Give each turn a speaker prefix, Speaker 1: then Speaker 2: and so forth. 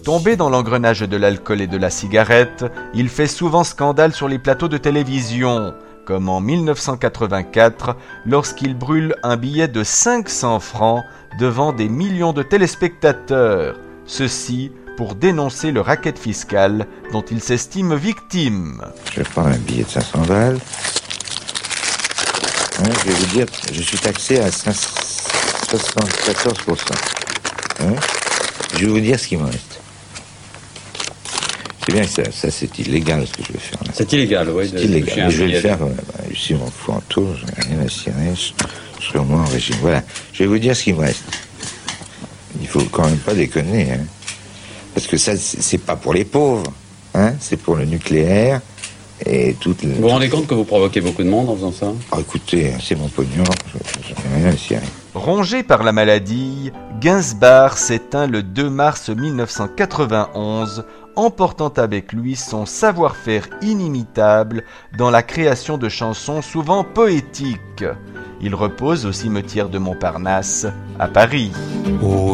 Speaker 1: Tombé dans l'engrenage de l'alcool et de la cigarette, il fait souvent scandale sur les plateaux de télévision, comme en 1984, lorsqu'il brûle un billet de 500 francs devant des millions de téléspectateurs. Ceci pour dénoncer le racket fiscal dont il s'estime victime.
Speaker 2: Je vais prendre un billet de 500 balles. Je vais vous dire, je suis taxé à 74%. Je vais vous dire ce qui me reste. C'est bien que ça c'est illégal ce que je vais faire là.
Speaker 3: C'est illégal, oui.
Speaker 2: C'est illégal. Je vais le faire ici, mon fou en tour, je n'ai rien à cirer, je serai au moins en régime. Voilà, je vais vous dire ce qui me reste. Il faut quand même pas déconner, hein. Parce que ça, c'est pas pour les pauvres, hein. C'est pour le nucléaire et toutes les...
Speaker 3: Vous vous rendez compte que vous provoquez beaucoup de monde en faisant ça ?
Speaker 2: Oh, écoutez, c'est mon pognon, je n'ai rien à cirer.
Speaker 1: Rongé par la maladie, Gainsbourg s'éteint le 2 mars 1991, emportant avec lui son savoir-faire inimitable dans la création de chansons souvent poétiques. Il repose au cimetière de Montparnasse, à Paris.